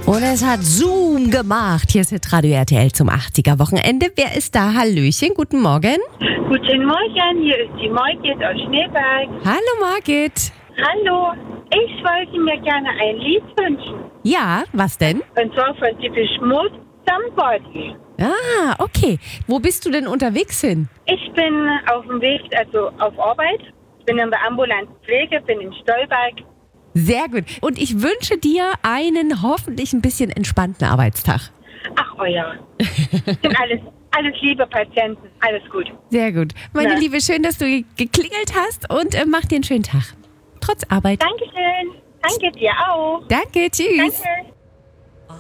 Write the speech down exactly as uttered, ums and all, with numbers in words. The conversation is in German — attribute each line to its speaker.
Speaker 1: Und es hat Zoom gemacht. Hier ist Radio R T L zum achtziger-Wochenende. Wer ist da? Hallöchen, guten Morgen.
Speaker 2: Guten Morgen, hier ist die Margit aus Schneeberg.
Speaker 1: Hallo Margit.
Speaker 2: Hallo, ich wollte mir gerne ein Lied wünschen.
Speaker 1: Ja, was denn?
Speaker 2: Und zwar von Depeche Mode, Somebody.
Speaker 1: Ah, okay. Wo bist du denn unterwegs hin?
Speaker 2: Ich bin auf dem Weg, also auf Arbeit. Ich bin in der ambulanten Pflege, bin in Stolberg.
Speaker 1: Sehr gut. Und ich wünsche dir einen hoffentlich ein bisschen entspannten Arbeitstag.
Speaker 2: Ach, oh ja. Sind alles, alles liebe Patienten. Alles gut.
Speaker 1: Sehr gut. Meine
Speaker 2: Ja.
Speaker 1: Liebe, schön, dass du geklingelt hast und äh, mach dir einen schönen Tag. Trotz Arbeit.
Speaker 2: Dankeschön. Danke dir auch.
Speaker 1: Danke, tschüss.
Speaker 2: Danke.